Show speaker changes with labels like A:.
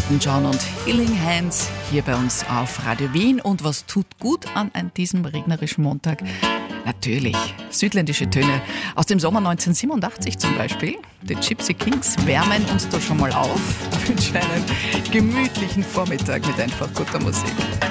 A: Elton John und Healing Hands hier bei uns auf Radio Wien. Und was tut gut an diesem regnerischen Montag? Natürlich südländische Töne aus dem Sommer 1987 zum Beispiel. Die Gypsy Kings wärmen uns da schon mal auf. Ich wünsche einen gemütlichen Vormittag mit einfach guter Musik.